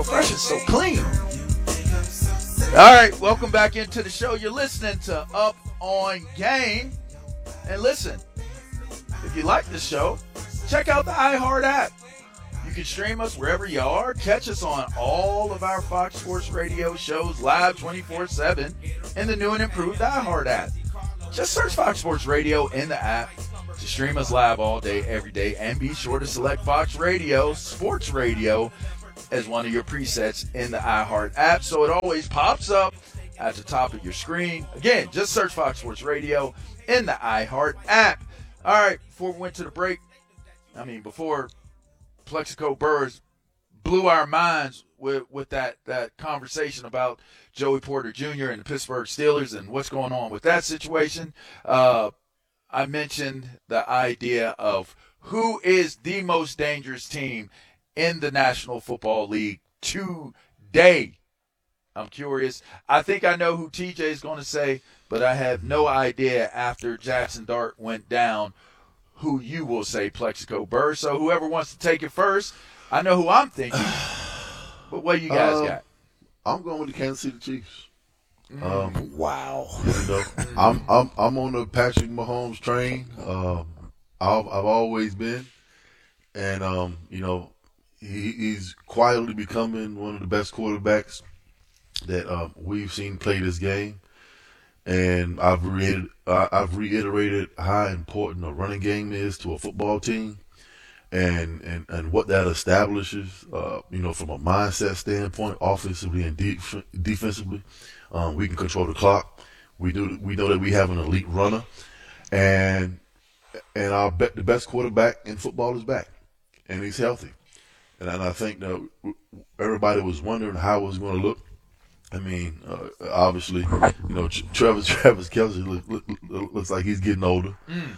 Fresh is so clean. All right, welcome back into the show. You're listening to Up on Game. And listen, if you like this show, check out the iHeart app. You can stream us wherever you are. Catch us on all of our Fox Sports Radio shows live 24/7 in the new and improved iHeart app. Just search Fox Sports Radio in the app to stream us live all day, every day. And be sure to select Fox Radio, Sports Radio, as one of your presets in the iHeart app, so it always pops up at the top of your screen. Again, just search Fox Sports Radio in the iHeart app. All right, before we went to the break, before Plexico Burress blew our minds with that conversation about Joey Porter Jr. and the Pittsburgh Steelers and what's going on with that situation, I mentioned the idea of who is the most dangerous team in the National Football League today. I'm curious. I think I know who TJ is going to say, but I have no idea after Jackson Dart went down who you will say, Plexico Burress. So whoever wants to take it first, I know who I'm thinking. But what do you guys got? I'm going with the Kansas City Chiefs. Wow. I'm on the Patrick Mahomes train. I've always been, and he's quietly becoming one of the best quarterbacks that we've seen play this game. And I've reiterated how important a running game is to a football team, and what that establishes. From a mindset standpoint, offensively and defensively, we can control the clock. We know that we have an elite runner, and I'll bet the best quarterback in football is back, and he's healthy. And I think that everybody was wondering how it was going to look. Obviously, Travis Kelce looks like he's getting older.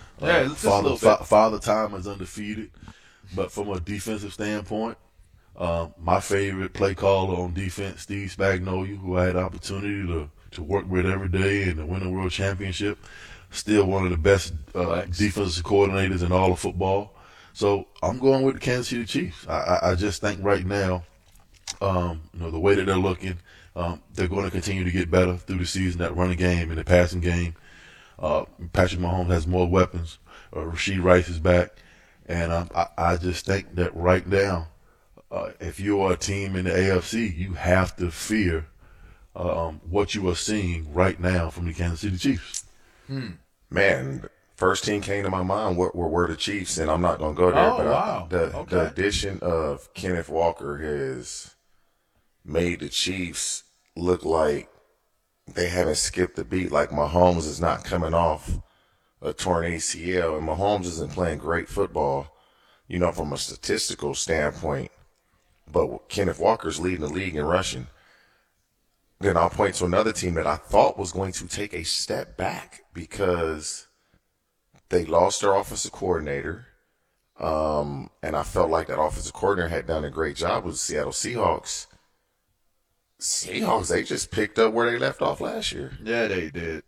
Father Time is undefeated. But from a defensive standpoint, my favorite play caller on defense, Steve Spagnuolo, who I had the opportunity to work with every day and to win a world championship, still one of the best defensive coordinators in all of football. So I'm going with the Kansas City Chiefs. I just think right now, the way that they're looking, they're going to continue to get better through the season, that running game and the passing game. Patrick Mahomes has more weapons. Rashee Rice is back. And I just think that right now, if you are a team in the AFC, you have to fear what you are seeing right now from the Kansas City Chiefs. Man, first team came to my mind were the Chiefs, and I'm not going to go there. The addition of Kenneth Walker has made the Chiefs look like they haven't skipped a beat. Like Mahomes is not coming off a torn ACL, and Mahomes isn't playing great football, from a statistical standpoint. But Kenneth Walker's leading the league in rushing. Then I'll point to another team that I thought was going to take a step back because they lost their offensive coordinator. And I felt like that offensive coordinator had done a great job with the Seattle Seahawks. They just picked up where they left off last year. Yeah, they did.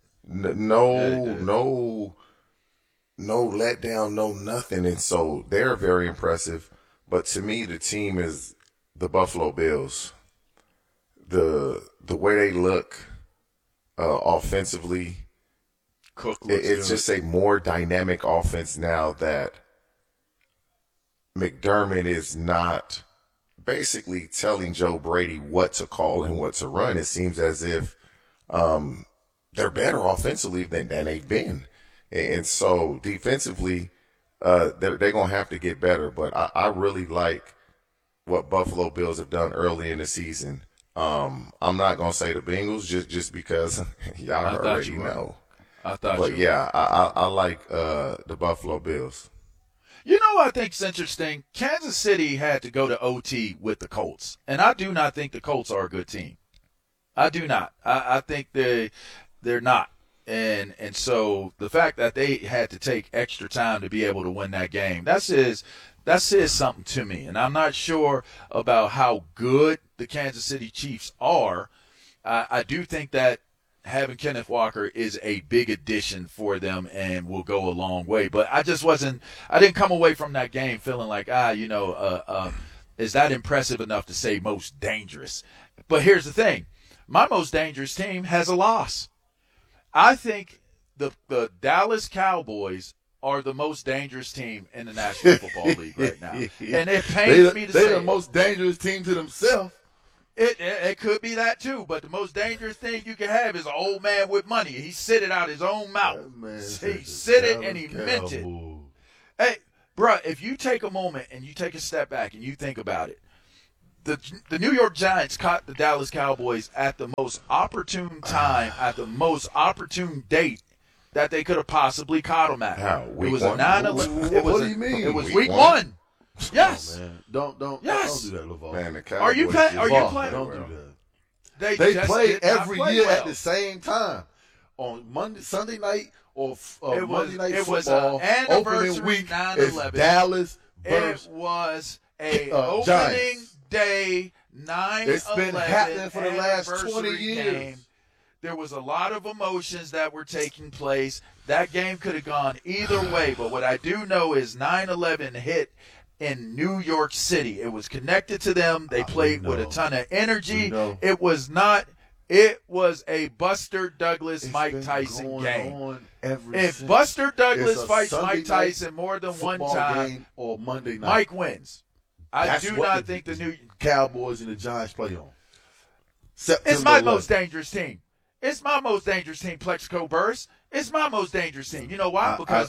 No letdown, no nothing. And so they're very impressive. But to me, the team is the Buffalo Bills. The way they look offensively, it's just a more dynamic offense now that McDermott is not basically telling Joe Brady what to call and what to run. It seems as if they're better offensively than they've been. And so defensively, they're going to have to get better. But I really like what Buffalo Bills have done early in the season. I'm not going to say the Bengals just because y'all already know. I like the Buffalo Bills. I think's interesting. Kansas City had to go to OT with the Colts, and I do not think the Colts are a good team. I do not. I think they're not. And so the fact that they had to take extra time to be able to win that game, that says something to me. And I'm not sure about how good the Kansas City Chiefs are. I do think that having Kenneth Walker is a big addition for them and will go a long way. But I didn't come away from that game feeling like, Is that impressive enough to say most dangerous? But here's the thing. My most dangerous team has a loss. I think the Dallas Cowboys are the most dangerous team in the National Football League right now. And it pains me to say they're the most dangerous team to themselves. It could be that too, but the most dangerous thing you can have is an old man with money. He said it out his own mouth. He said it and he meant it. Hey, bruh, if you take a moment and you take a step back and you think about it, the New York Giants caught the Dallas Cowboys at the most opportune time, at the most opportune date that they could have possibly caught them at. How? It was a 9-11. What do you mean? It was week one. Yes. Oh, man. Don't do that, LeVar. Man, the Cowboys Are you playing? Don't do that. They play every year at the same time on Sunday night or Monday night football. It was an anniversary week. 9/11. It's Dallas versus It was a opening Giants. day 9/11. It's been happening for the last 20 years. Game. There was a lot of emotions that were taking place. That game could have gone either way, but what I do know is 9/11 hit in New York City. It was connected to them. They played with a ton of energy. It was a Buster Douglas Mike Tyson game. If Buster Douglas fights Mike Tyson more than one time or Monday night, Mike wins. I do not think the New Cowboys and the Giants play on. It's my most dangerous team. It's my most dangerous team, Plexico Burst. It's my most dangerous team. You know why? Because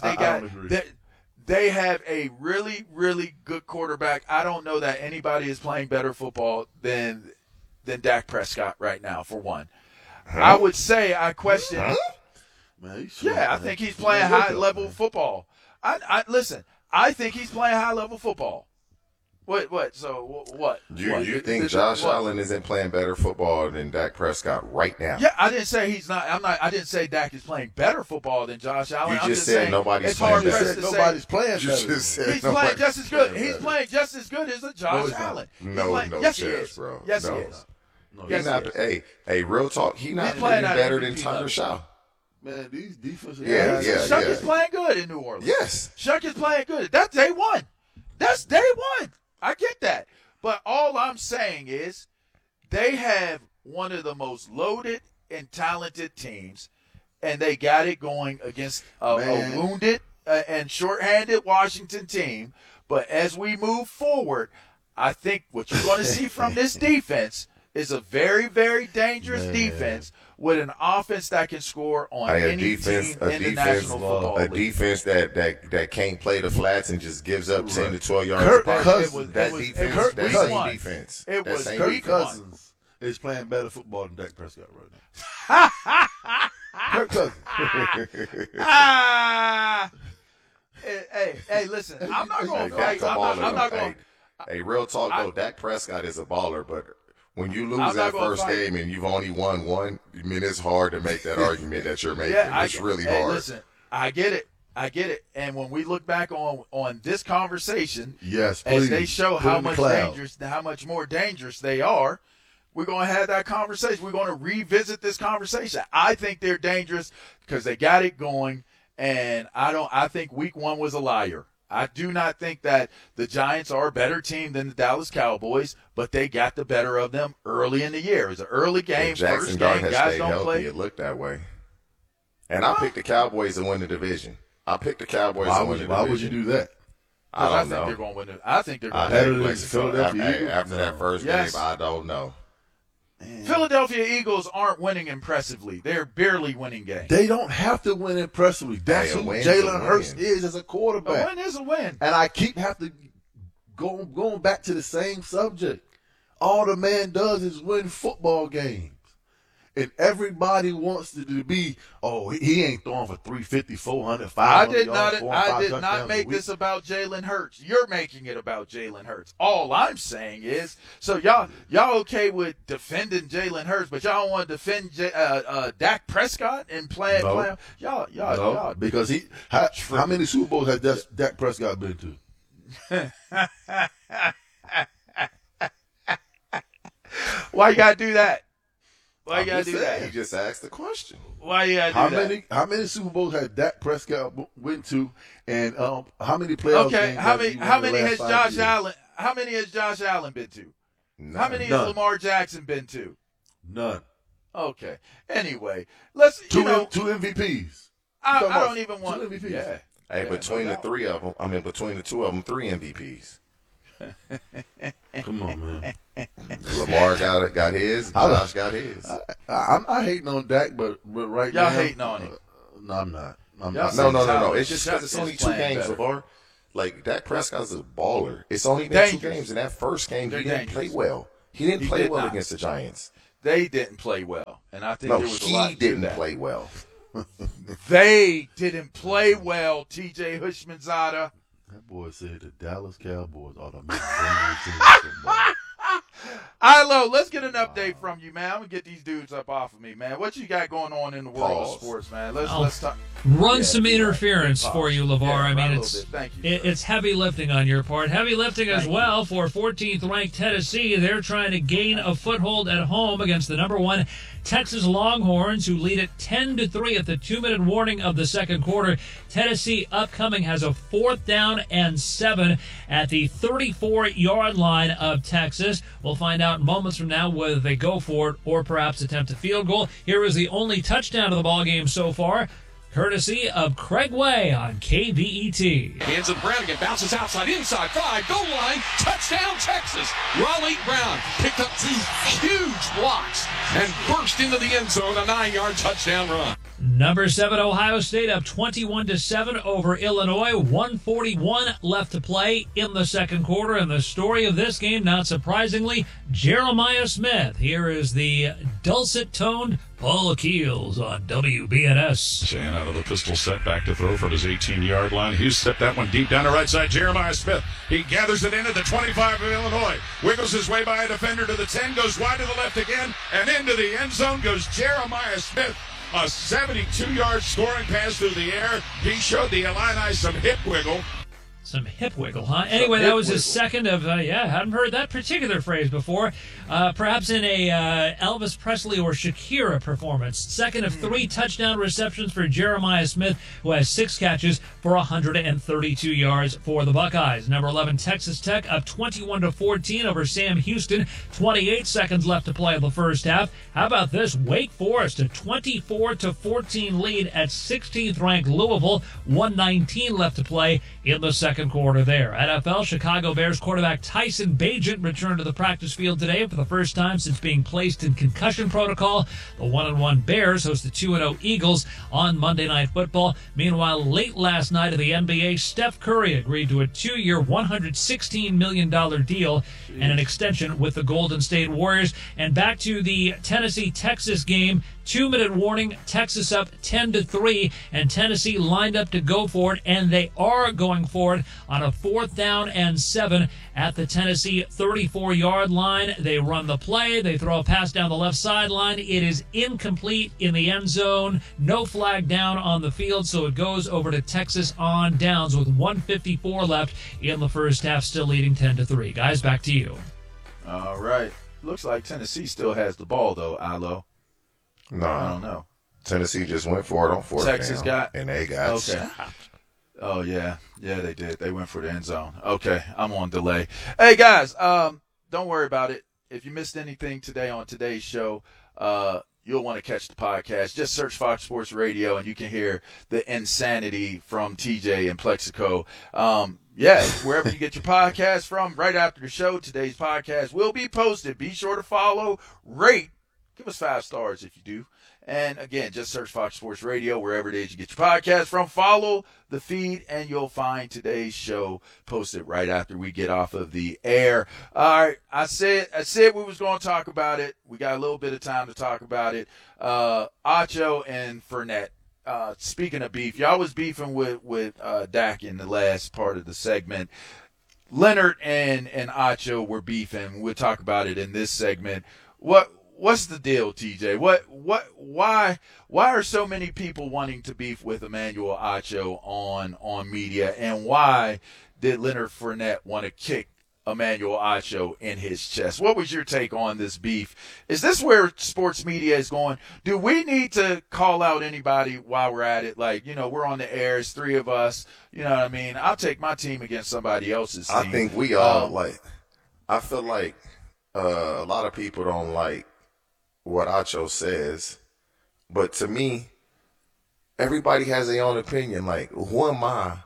they have a really, really good quarterback. I don't know that anybody is playing better football than Dak Prescott right now, for one. I would say I question. Man, sure, yeah, I think he's playing high-level football. Listen, I think he's playing high-level football. What? So what? You think Josh Allen isn't playing better football than Dak Prescott right now? Yeah, I didn't say he's not. I didn't say Dak is playing better football than Josh Allen. You just said nobody's playing better. Nobody's playing better. He's playing just as good. He's playing just as good as a Josh Allen. No chance, bro. Yes, he is. He's not. Hey, real talk. He's not playing better than Tyler Shaw. Man, these defensive guys. Shuck is playing good in New Orleans. Yes. Shuck is playing good. That's day one. I get that. But all I'm saying is they have one of the most loaded and talented teams, and they got it going against a wounded and shorthanded Washington team. But as we move forward, I think what you're going to see from this defense is a very, very dangerous defense with an offense that can score on any team in the National Football League. A defense that can't play the flats and just gives up 10 to 12 yards. That defense. It was Kirk Cousins is playing better football than Dak Prescott right now. Kirk Cousins. Hey, listen, I'm not going to fight. I'm not going. Hey, real talk though, Dak Prescott is a baller, but when you lose that first game and you've only won one, I mean, it's hard to make that argument that you're making. It's really hard. Listen, I get it. And when we look back on this conversation, yes, as they show how much more dangerous they are, we're going to have that conversation. We're going to revisit this conversation. I think they're dangerous because they got it going, and I think week one was a liar. I do not think that the Giants are a better team than the Dallas Cowboys, but they got the better of them early in the year. It was an early game, first game. Guys don't play. It looked that way. And I picked the Cowboys to win the division. Why would you do that? I don't know. They're going to win it. I think they're going to win it. After that first game, I don't know. Philadelphia Eagles aren't winning impressively. They're barely winning games. They don't have to win impressively. That's who Jalen Hurts is as a quarterback. A win is a win. And I keep going back to the same subject. All the man does is win football games. And everybody wants to be, he ain't throwing for 350, 400, 500 I did not make this about Jalen Hurts. You're making it about Jalen Hurts. All I'm saying is, so y'all okay with defending Jalen Hurts, but y'all don't want to defend Dak Prescott and play y'all. Because how many Super Bowls has Dak Prescott been to? Why you gotta do that? Why you gotta do that? You just asked the question. Why you gotta do that? How many Super Bowls has Dak Prescott went to, and how many playoff games? How many has Josh Allen? How many has Josh Allen been to? None. How many has Lamar Jackson been to? None. Okay. Anyway, let's two MVPs. I don't even want two MVPs. Yeah. Hey, between the three of them, between the two of them, 3 MVPs. Come on, man. Lamar got his. Josh got his. I'm not hating on Dak, but right now. Y'all hating on him. No, I'm not. No. It's just because it's only 2 games, LeVar. Like, Dak Prescott's a baller. It's only been 2 games. In that first game, he didn't play well. He didn't play well against the Giants. They didn't play well. And I think there was a lot to that. He didn't play well. They didn't play well, TJ Hushmanzada. That boy said the Dallas Cowboys ought to make the Ilo, let's get an update from you, man. I'm gonna get these dudes up off of me, man. What you got going on in the world of sports, man? Let's talk. Run some interference for you, LeVar. Yeah, I mean, it's heavy lifting on your part. Heavy lifting as well for 14th ranked Tennessee. They're trying to gain a foothold at home against the number 1 Texas Longhorns, who lead it 10-3 at the 2-minute warning of the second quarter. Tennessee upcoming has a 4th down and 7 at the 34-yard line of Texas. We'll find out moments from now whether they go for it or perhaps attempt a field goal. Here is the only touchdown of the ballgame so far, courtesy of Craig Way on KBET. Hands of Brannigan, bounces outside, inside, 5, goal line, touchdown Texas. Raleigh Brown picked up 2 huge blocks and burst into the end zone, a 9-yard touchdown run. Number 7, Ohio State up 21-7 over Illinois. 1:41 left to play in the second quarter. And the story of this game, not surprisingly, Jeremiah Smith. Here is the dulcet-toned Paul Keels on WBNS. Saying out of the pistol set, back to throw from his 18-yard line. He's stepped that one deep down the right side. Jeremiah Smith. He gathers it in at the 25 of Illinois. Wiggles his way by a defender to the 10. Goes wide to the left again. And into the end zone goes Jeremiah Smith. A 72-yard scoring pass through the air. He showed the Illini some hip wiggle. Some hip wiggle, huh? Anyway, that was his second of, hadn't heard that particular phrase before. Perhaps in a Elvis Presley or Shakira performance. Second of 3 touchdown receptions for Jeremiah Smith, who has 6 catches for 132 yards for the Buckeyes. Number 11, Texas Tech, up 21-14 over Sam Houston. 28 seconds left to play in the first half. How about this? Wake Forest, a 24-14 lead at 16th ranked Louisville. 1:19 left to play in the second quarter there. NFL, Chicago Bears quarterback Tyson Bagent returned to the practice field today for the first time since being placed in concussion protocol. The 1-1 Bears host the 2-0 Eagles on Monday Night Football. Meanwhile, late last night of the NBA, Steph Curry agreed to a 2-year, $116 million deal and an extension with the Golden State Warriors. And back to the Tennessee-Texas game. 2-minute warning, Texas up 10-3, and Tennessee lined up to go for it, and they are going for it on a 4th down and 7 at the Tennessee 34-yard line. They run the play. They throw a pass down the left sideline. It is incomplete in the end zone. No flag down on the field, so it goes over to Texas on downs with 1:54 left in the first half, still leading 10-3. Guys, back to you. All right. Looks like Tennessee still has the ball, though, Ilo. No, I don't know. Tennessee just went for it on 4th Texas down, and they got stopped. Oh, yeah. Yeah, they did. They went for the end zone. Okay, I'm on delay. Hey, guys, don't worry about it. If you missed anything today on today's show, you'll want to catch the podcast. Just search Fox Sports Radio, and you can hear the insanity from TJ and Plexico. Wherever you get your podcast from, right after the show, today's podcast will be posted. Be sure to follow, rate. Give us 5 stars if you do. And, again, just search Fox Sports Radio wherever it is you get your podcast from. Follow the feed, and you'll find today's show posted right after we get off of the air. All right, I said we was going to talk about it. We got a little bit of time to talk about it. Acho and Fournette. Speaking of beef, y'all was beefing with Dak in the last part of the segment. Leonard and Acho were beefing. We'll talk about it in this segment. What's the deal, TJ? Why are so many people wanting to beef with Emmanuel Acho on media, and why did Leonard Fournette want to kick Emmanuel Acho in his chest. What was your take on this beef? Is this where sports media is going? Do we need to call out anybody while we're at it? Like, we're on the air. It's three of us. You know what I mean? I'll take my team against somebody else's team. I think we all I feel like a lot of people don't like what Acho says. But to me, everybody has their own opinion. Like, who am I?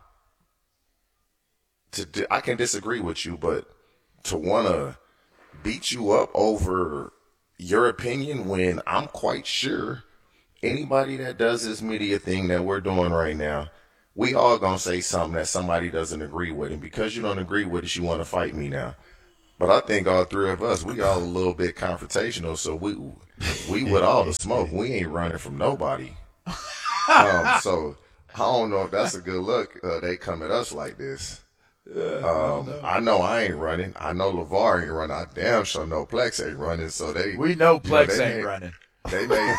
I can disagree with you, but to want to beat you up over your opinion when I'm quite sure anybody that does this media thing that we're doing right now, we all going to say something that somebody doesn't agree with. And because you don't agree with it, you want to fight me now. But I think all three of us, we all a little bit confrontational, so we with all the smoke. We ain't running from nobody. So I don't know if that's a good look. They come at us like this. I know I ain't running. I know LeVar ain't running. I damn sure know Plex ain't running. So we know Plex ain't running. They may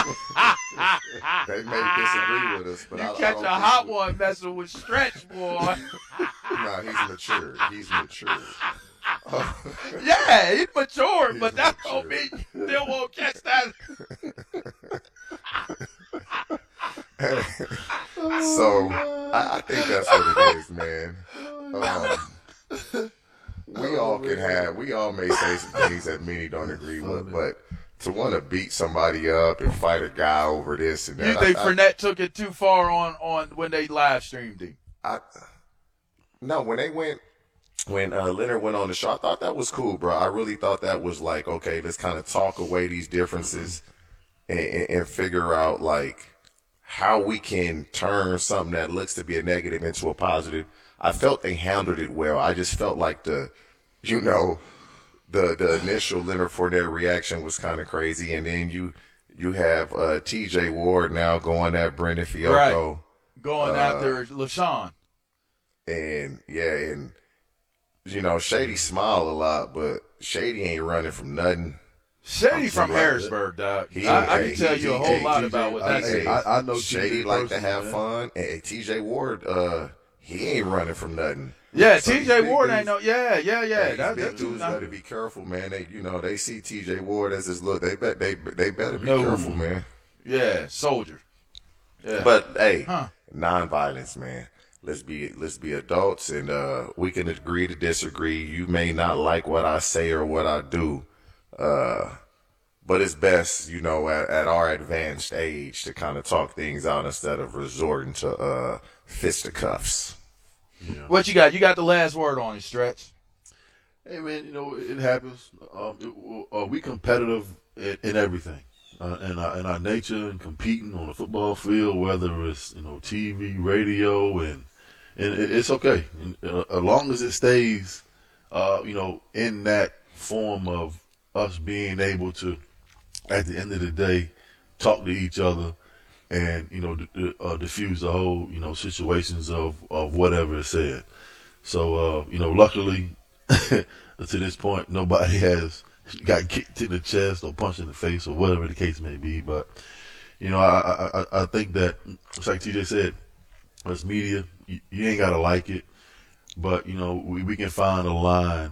disagree with us, but you catch a hot one messing with Stretch, boy. Nah, he's mature. Yeah, he's mature, but that don't mean you still won't catch that. So I think that's what it is, man. We all may say some things that many don't agree with, but to want to beat somebody up and fight a guy over this and that. You think Fournette took it too far on when they live streamed him? No, when Leonard went on the show, I thought that was cool, bro. I really thought that was like, okay, let's kind of talk away these differences and figure out like how we can turn something that looks to be a negative into a positive. I felt they handled it well. I just felt like the initial Leonard Fournette reaction was kind of crazy, and then you have T.J. Ward now going at Brendan Fiocco, right. Going after LaShawn, and Shady smile a lot, but Shady ain't running from nothing. Shady from Harrisburg, dog. I can tell you a whole lot about what that is. I know Shady like to have fun, and T.J. Ward, he ain't running from nothing. Yeah, so T.J. Ward ain't no. Yeah. These big dudes better be careful, man. They see T.J. Ward as his look. They better be careful, man. Yeah, soldier. Yeah. But hey, nonviolence, man. Let's be adults, and we can agree to disagree. You may not like what I say or what I do, but it's best, at our advanced age to kind of talk things out instead of resorting to fisticuffs. Yeah. What you got? You got the last word on it, Stretch. Hey, man, it happens. We competitive in everything. In our nature and competing on the football field, whether it's, TV, radio, and it's okay. As long as it stays, in that form of us being able to, at the end of the day, talk to each other and, diffuse the whole, situations of whatever is said. So, luckily, to this point, nobody has got kicked in the chest or punched in the face or whatever the case may be. But, I think that, it's like TJ said, as media, you ain't got to like it. But, we can find a line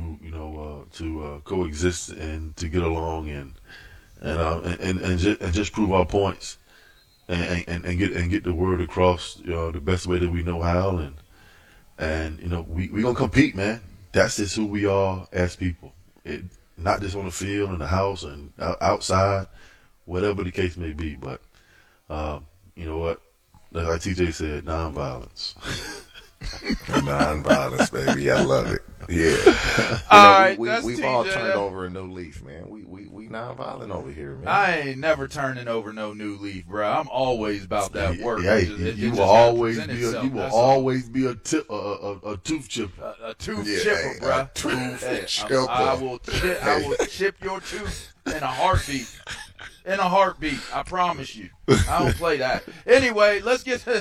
to coexist and to get along and just prove our points and get the word across the best way that we know how, and we gonna compete, man. That's just who we are as people. Not just on the field, in the house, and outside, whatever the case may be. But you know what? Like TJ said, nonviolence. Nonviolence, baby. I love it. Yeah. We've all turned over a new leaf, man. We nonviolent over here, man. I ain't never turning over no new leaf, bro. I'm always about that work. You will always be a tooth chipper. A tooth chipper, bro. A tooth chipper. I will chip your tooth in a heartbeat. In a heartbeat, I promise you. I don't play that. Anyway, let's get to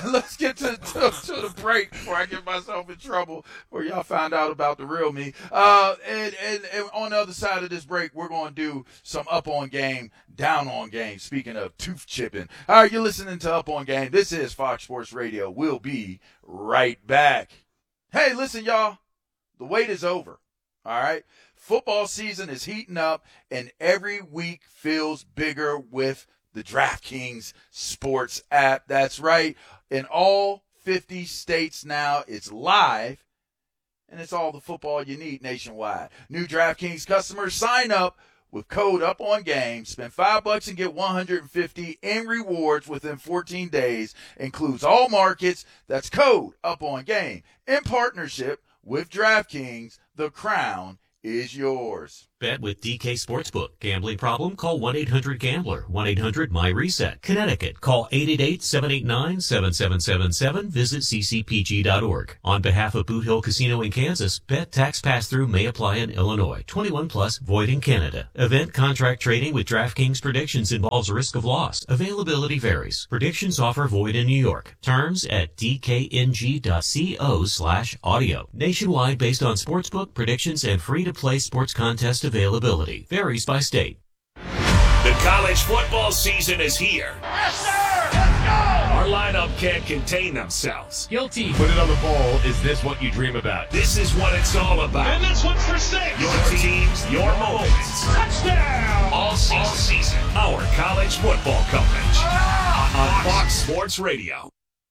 the break before I get myself in trouble. Before y'all find out about the real me. And on the other side of this break, we're going to do some up on game, down on game. Speaking of tooth chipping. All right, you're listening to Up on Game. This is Fox Sports Radio. We'll be right back. Hey, listen, y'all. The wait is over. All right? Football season is heating up, and every week feels bigger with the DraftKings Sports app. That's right. In all 50 states now, it's live, and it's all the football you need nationwide. New DraftKings customers sign up with code UPONGAME. Spend $5 and get $150 in rewards within 14 days. Includes all markets. That's code UPONGAME. In partnership with DraftKings, the crown is yours. Bet with DK Sportsbook. Gambling problem? Call 1-800-GAMBLER. 1-800-MY-RESET. Connecticut. Call 888-789-7777. Visit ccpg.org. On behalf of Boot Hill Casino in Kansas, bet tax pass-through may apply in Illinois. 21 plus, void in Canada. Event contract trading with DraftKings Predictions involves risk of loss. Availability varies. Predictions offer void in New York. Terms at dkng.co/audio. Nationwide based on sportsbook, predictions, and free-to-play sports contest availability. Varies by state. The college football season is here. Yes, sir! Let's go! Our lineup can't contain themselves. Guilty. Put it on the ball. Is this what you dream about? This is what it's all about. And this one's for 6. Your teams, your moments. Touchdown! All season. Our college football coverage. On Fox Sports Radio.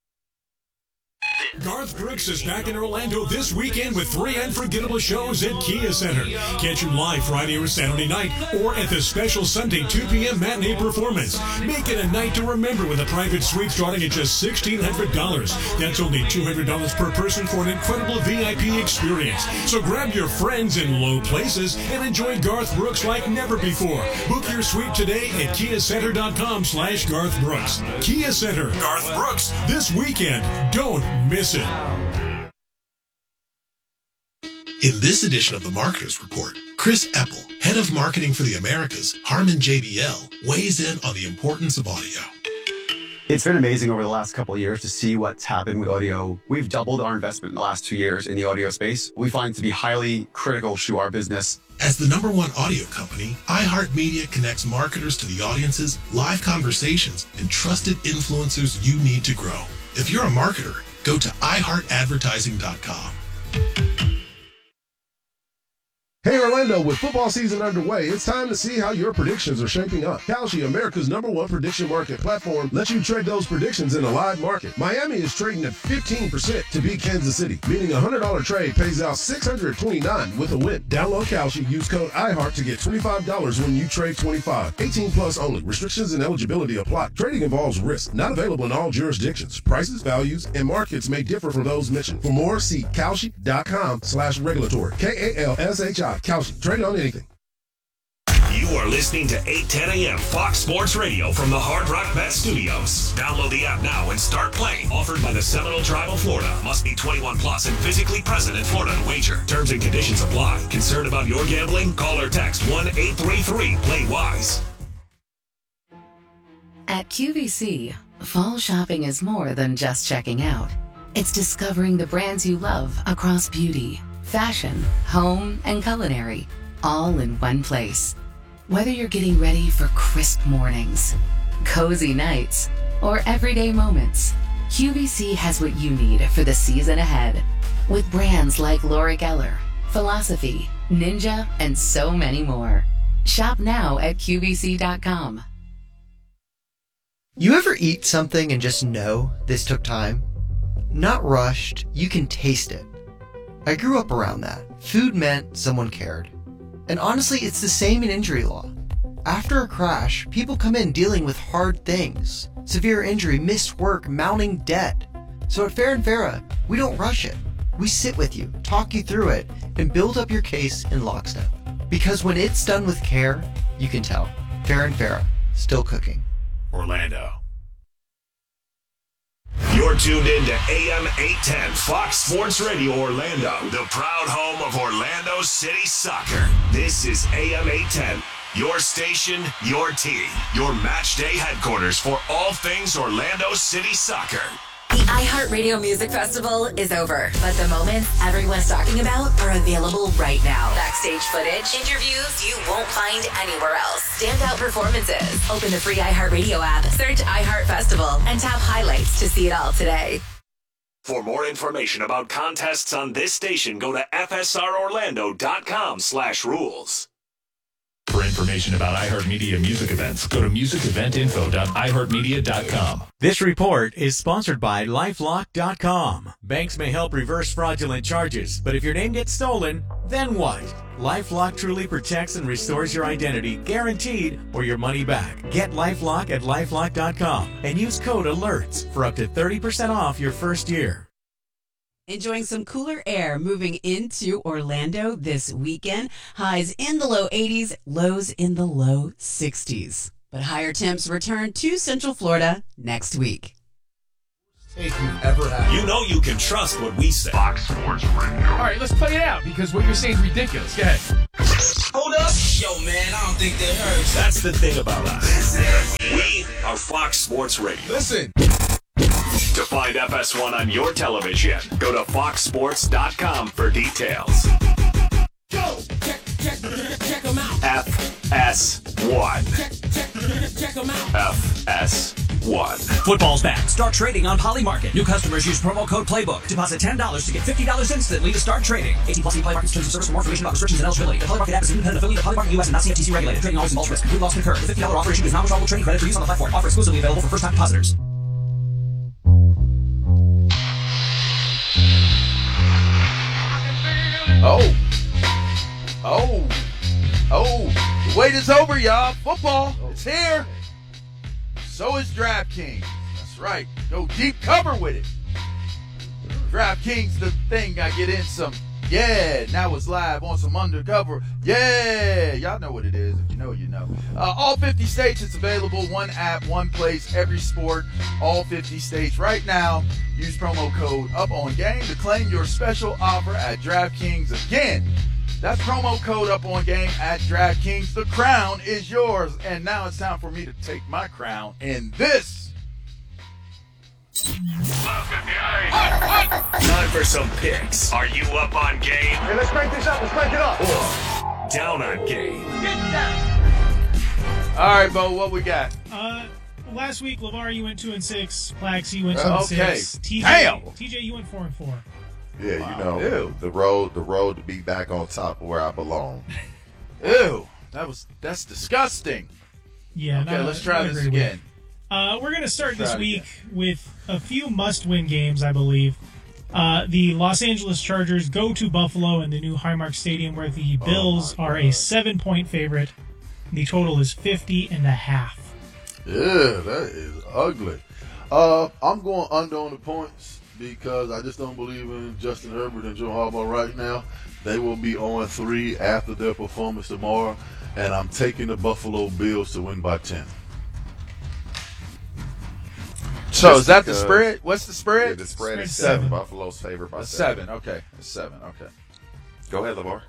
Garth Brooks is back in Orlando this weekend with 3 unforgettable shows at Kia Center. Catch him live Friday or Saturday night or at the special Sunday 2 p.m. matinee performance. Make it a night to remember with a private suite starting at just $1,600. That's only $200 per person for an incredible VIP experience. So grab your friends in low places and enjoy Garth Brooks like never before. Book your suite today at KiaCenter.com/Garth Brooks. Kia Center, Garth Brooks, this weekend. Don't miss it. In this edition of the Marketers Report, Chris Epple, head of marketing for the Americas, Harman JBL, weighs in on the importance of audio. It's been amazing over the last couple of years to see what's happened with audio. We've doubled our investment in the last 2 years in the audio space. We find it to be highly critical to our business. As the #1 audio company, iHeartMedia connects marketers to the audiences, live conversations, and trusted influencers you need to grow. If you're a marketer, go to iHeartAdvertising.com. Hey Orlando, with football season underway, it's time to see how your predictions are shaping up. Kalshi, America's #1 prediction market platform, lets you trade those predictions in a live market. Miami is trading at 15% to beat Kansas City, meaning a $100 trade pays out $629 with a win. Download Kalshi, use code iHeart to get $25 when you trade 25. 18 plus only. Restrictions and eligibility apply. Trading involves risk. Not available in all jurisdictions. Prices, values, and markets may differ from those mentioned. For more, see Kalshi.com/regulatory. KALSHI. Kalshi. Trade on anything. You are listening to 810 a.m. Fox Sports Radio from the Hard Rock Bet Studios. Download the app now and start playing. Offered by the Seminole Tribe of Florida. Must be 21 plus and physically present in Florida to wager. Terms and conditions apply. Concerned about your gambling? Call or text 1-833-PLAY-WISE. At QVC, fall shopping is more than just checking out. It's discovering the brands you love across beauty, fashion, home, and culinary, all in one place. Whether you're getting ready for crisp mornings, cozy nights, or everyday moments, QVC has what you need for the season ahead. With brands like Laura Geller, Philosophy, Ninja, and so many more. Shop now at QVC.com. You ever eat something and just know this took time? Not rushed, you can taste it. I grew up around that. Food meant someone cared. And honestly, it's the same in injury law. After a crash, people come in dealing with hard things. Severe injury, missed work, mounting debt. So at Fair & Farah, we don't rush it. We sit with you, talk you through it, and build up your case in lockstep. Because when it's done with care, you can tell. Fair & Farah, still cooking. Orlando. You're tuned in to AM 810 Fox Sports Radio Orlando, the proud home of Orlando City Soccer. This is AM 810, your station, your team, your match day headquarters for all things Orlando City Soccer. The iHeartRadio Music Festival is over, but the moments everyone's talking about are available right now. Backstage footage, interviews you won't find anywhere else, standout performances. Open the free iHeartRadio app, search iHeart Festival, and tap highlights to see it all today. For more information about contests on this station, go to fsrorlando.com/rules. For information about iHeartMedia music events, go to musiceventinfo.iheartmedia.com. This report is sponsored by LifeLock.com. Banks may help reverse fraudulent charges, but if your name gets stolen, then what? LifeLock truly protects and restores your identity, guaranteed, or your money back. Get LifeLock at LifeLock.com and use code ALERTS for up to 30% off your first year. Enjoying some cooler air moving into Orlando this weekend. Highs in the low 80s, lows in the low 60s. But higher temps return to Central Florida next week. You know you can trust what we say. Fox Sports Radio. All right, let's play it out because what you're saying is ridiculous. Go ahead. Hold up. Yo, man, I don't think that hurts. That's the thing about us. We are Fox Sports Radio. Listen. To find FS1 on your television, go to foxsports.com for details. Go! Check them out. FS1. Check them out. FS1. Football's back. Start trading on Poly Market. New customers use promo code PLAYBOOK. Deposit $10 to get $50 instantly to start trading. 18 plus Poly Market's terms of service. For more information about restrictions and eligibility. The Poly Market app is an independent affiliate of Poly Market US and not CFTC regulated. Trading always involves risk. Complete loss can occur. The $50 offer issued is non-withdrawable trading credit for use on the platform. Offer exclusively available for first-time depositors. The wait is over, y'all. Football is here. So is DraftKings. That's right. Go deep cover with it. DraftKings, the thing I get in some. Yeah, now it's live on some undercover. Yeah, y'all know what it is. If you know, you know. All 50 states, it's available. One app, one place, every sport. All 50 states right now. Use promo code UPONGAME to claim your special offer at DraftKings. Again, that's promo code UPONGAME at DraftKings. The crown is yours. And now it's time for me to take my crown in this. Time for some picks. Are you up on game? Hey, let's crank this up. Let's crank it up. Or down on game? Get down. All right, Bo, what we got? Last week, LeVar, you went 2-6. Plax, you went 2-6. Okay. TJ, you went 4-4. Yeah, wow. You know, Ew. the road to be back on top of where I belong. Ew, that's disgusting. Yeah. Okay, let's try this again. We're going to start this week with a few must-win games, I believe. The Los Angeles Chargers go to Buffalo in the new Highmark Stadium, where the Bills are a 7-point favorite. The total is 50.5. Yeah, that is ugly. I'm going under on the points because I just don't believe in Justin Herbert and Joe Harbaugh right now. They will be 0-3 after their performance tomorrow, and I'm taking the Buffalo Bills to win by 10. So is that the spread? What's the spread? Yeah, the spread is 7. Buffalo's favored by 7. Okay, it's 7. Okay. Go ahead, LeVar.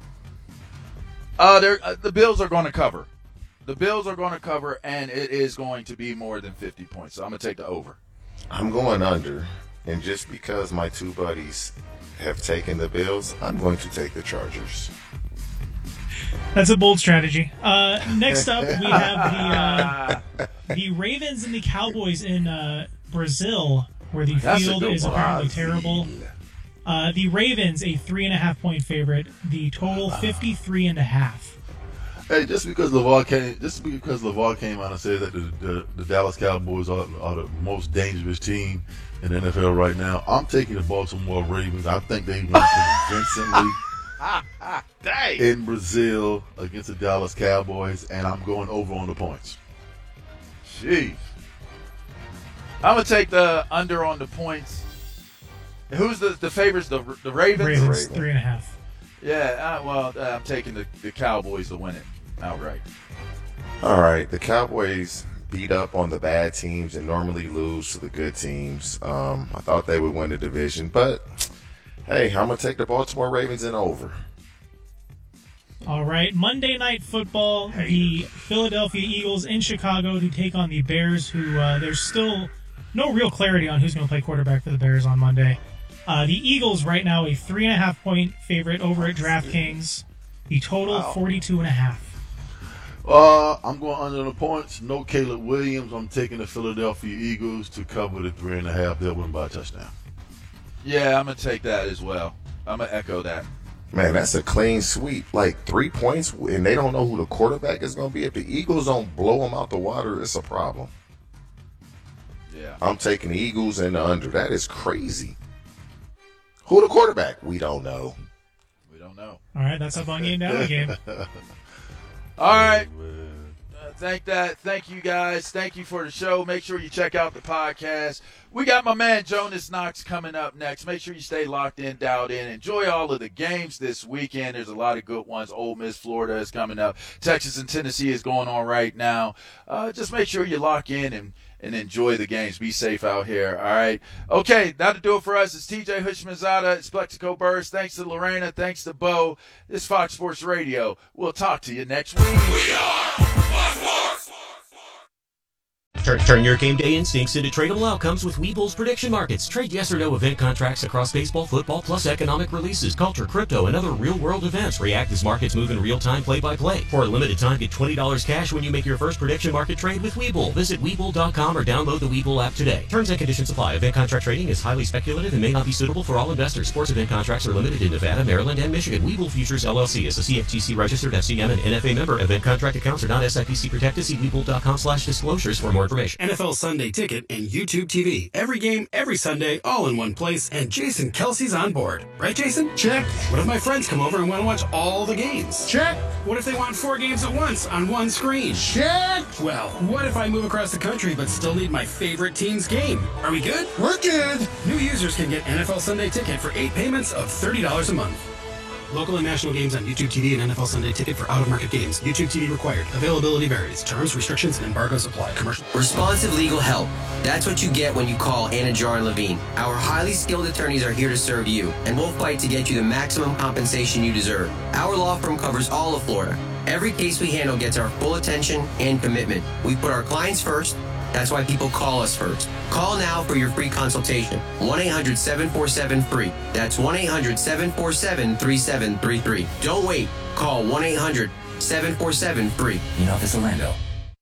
The Bills are going to cover. The Bills are going to cover, and it is going to be more than 50 points. So I'm going to take the over. I'm going under, and just because my two buddies have taken the Bills, I'm going to take the Chargers. That's a bold strategy. Next up, we have the Ravens and the Cowboys in Brazil, where the field is apparently terrible. The Ravens, a 3.5-point favorite. The total 53.5. Hey, just because LeVar came out and said that the Dallas Cowboys are the most dangerous team in the NFL right now, I'm taking the Baltimore Ravens. I think they won convincingly in Brazil against the Dallas Cowboys, and I'm going over on the points. Jeez. I'm going to take the under on the points. Who's the favorites? The Ravens? Ravens, 3.5. Yeah, I'm taking the Cowboys to win it outright. All right, the Cowboys beat up on the bad teams and normally lose to the good teams. I thought they would win the division, but hey, I'm going to take the Baltimore Ravens in over. All right, Monday Night Football, the Philadelphia Eagles in Chicago to take on the Bears, who there's still no real clarity on who's going to play quarterback for the Bears on Monday. The Eagles right now a 3.5-point favorite over at DraftKings. The total 42.5. I'm going under the points. No Caleb Williams. I'm taking the Philadelphia Eagles to cover the 3.5. They'll win by a touchdown. Yeah, I'm going to take that as well. I'm going to echo that. Man, that's a clean sweep. Like 3 points, and they don't know who the quarterback is going to be. If the Eagles don't blow them out the water, it's a problem. Yeah. I'm taking the Eagles and the under. That is crazy. Who the quarterback? We don't know. We don't know. All right, that's up on game down game. All right. Thank you guys. Thank you for the show. Make sure you check out the podcast. We got my man Jonas Knox coming up next. Make sure you stay locked in, dialed in. Enjoy all of the games this weekend. There's a lot of good ones. Ole Miss, Florida is coming up. Texas and Tennessee is going on right now. Just make sure you lock in and enjoy the games. Be safe out here. All right. Okay, that'll do it for us. It's TJ Hushmanzada. It's Plexico Burst. Thanks to Lorena. Thanks to Bo. This is Fox Sports Radio. We'll talk to you next week. We are Fox Sports. Turn your game day instincts into tradable outcomes with Webull's prediction markets. Trade yes or no event contracts across baseball, football, plus economic releases, culture, crypto, and other real-world events. React as markets move in real time, play-by-play. For a limited time, get $20 cash when you make your first prediction market trade with Webull. Visit Webull.com or download the Webull app today. Terms and conditions apply. Event contract trading is highly speculative and may not be suitable for all investors. Sports event contracts are limited in Nevada, Maryland, and Michigan. Webull Futures LLC is a CFTC-registered FCM and NFA member. Event contract accounts are not SIPC protected. See Webull.com/disclosures for more information. NFL Sunday Ticket and YouTube TV. Every game, every Sunday, all in one place, and Jason Kelsey's on board. Right, Jason? Check. What if my friends come over and want to watch all the games? Check. What if they want 4 games at once on one screen? Check. Well, what if I move across the country but still need my favorite team's game? Are we good? We're good. New users can get NFL Sunday Ticket for 8 payments of $30 a month. Local and national games on YouTube TV and NFL Sunday Ticket for out-of-market games. YouTube TV required. Availability varies. Terms, restrictions, and embargoes apply. Commercial. Responsive legal help. That's what you get when you call Anajar and Levine. Our highly skilled attorneys are here to serve you, and we'll fight to get you the maximum compensation you deserve. Our law firm covers all of Florida. Every case we handle gets our full attention and commitment. We put our clients first. That's why people call us first. Call now for your free consultation. 1-800-747-FREE. That's 1-800-747-3733. Don't wait. Call 1-800-747-FREE. You know this, Orlando.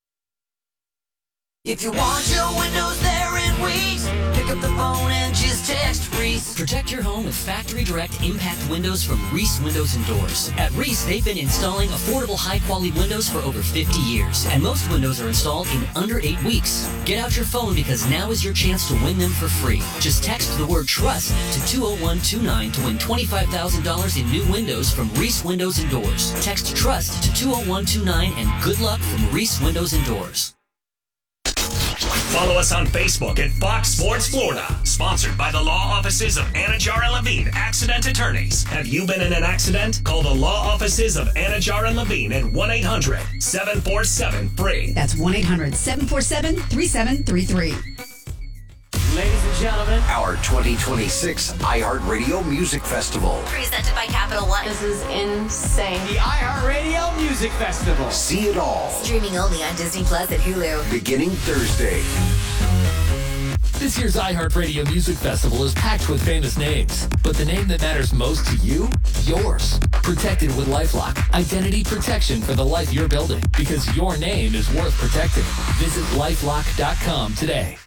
If you want your windows there in Reese, pick up the phone and just text Reese. Protect your home with Factory Direct Impact Windows from Reese Windows and Doors. At Reese, they've been installing affordable, high-quality windows for over 50 years, and most windows are installed in under 8 weeks. Get out your phone because now is your chance to win them for free. Just text the word TRUST to 20129 to win $25,000 in new windows from Reese Windows and Doors. Text TRUST to 20129 and good luck from Reese Windows and Doors. Follow us on Facebook at Fox Sports Florida. Sponsored by the law offices of Anajar and Levine, accident attorneys. Have you been in an accident? Call the law offices of Anajar and Levine at 1-800-747-FREE. That's 1-800-747-3733. Ladies and gentlemen, our 2026 iHeartRadio Music Festival. Presented by Capital One. This is insane. The iHeartRadio Music Festival. See it all. Streaming only on Disney Plus and Hulu. Beginning Thursday. This year's iHeartRadio Music Festival is packed with famous names, but the name that matters most to you? Yours. Protected with LifeLock. Identity protection for the life you're building, because your name is worth protecting. Visit LifeLock.com today.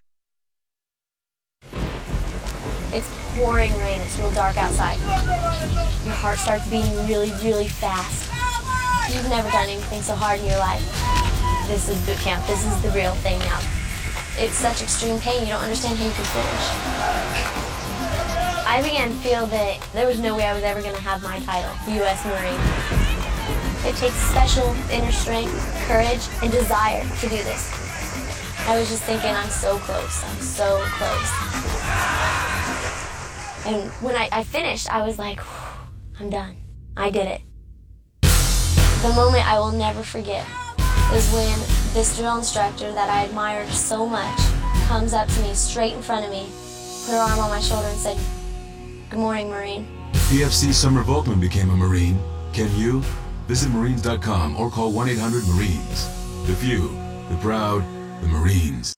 It's pouring rain. It's real dark outside. Your heart starts beating really, really fast. You've never done anything so hard in your life. This is boot camp. This is the real thing now. It's such extreme pain, you don't understand how you can finish. I began to feel that there was no way I was ever going to have my title, U.S. Marine. It takes special inner strength, courage, and desire to do this. I was just thinking, I'm so close. I'm so close. And when I finished, I was like, I'm done. I did it. The moment I will never forget is when this drill instructor that I admired so much comes up to me straight in front of me, put her arm on my shoulder and said, "Good morning, Marine." PFC Summer Volkman became a Marine. Can you? Visit Marines.com or call 1-800-MARINES. The few, the proud, the Marines.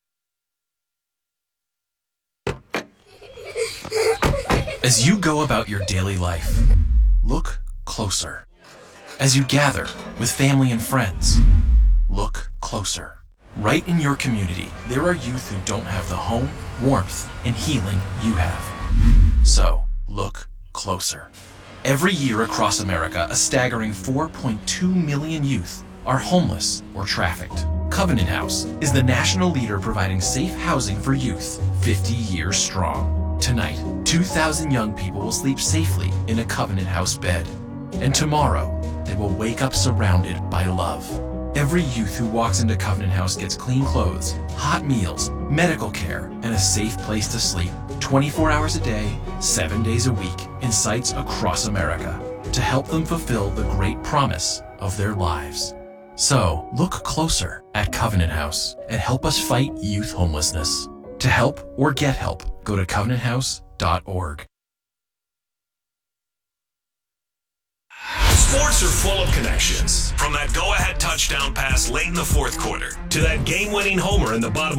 As you go about your daily life, look closer. As you gather with family and friends, look closer. Right in your community, there are youth who don't have the home, warmth, and healing you have. So, look closer. Every year across America, a staggering 4.2 million youth are homeless or trafficked. Covenant House is the national leader providing safe housing for youth, 50 years strong. Tonight, 2,000 young people will sleep safely in a Covenant House bed. And tomorrow, they will wake up surrounded by love. Every youth who walks into Covenant House gets clean clothes, hot meals, medical care, and a safe place to sleep 24 hours a day, 7 days a week in sites across America to help them fulfill the great promise of their lives. So, look closer at Covenant House and help us fight youth homelessness. To help or get help, go to covenanthouse.org. Sports are full of connections. From that go-ahead touchdown pass late in the fourth quarter to that game-winning homer in the bottom